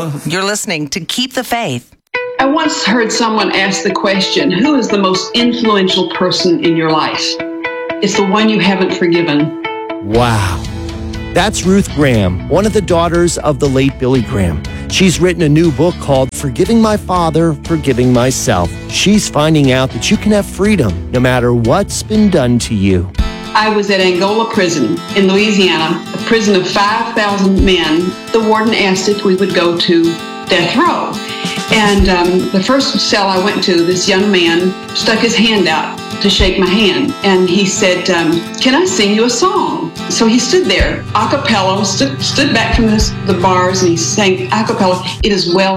You're listening to Keep the Faith. I once heard someone ask the question, who is the most influential person in your life? It's the one you haven't forgiven. Wow. That's Ruth Graham, one of the daughters of the late Billy Graham. She's written a new book called Forgiving My Father, Forgiving Myself. She's finding out that you can have freedom no matter what's been done to you. I was at Angola Prison in Louisiana, a prison of 5,000 men. The warden asked if we would go to death row. And the first cell I went to, this young man stuck his hand out to shake my hand. And he said, can I sing you a song? So he stood there, a cappella, stood back from the bars, and he sang a cappella, "It Is Well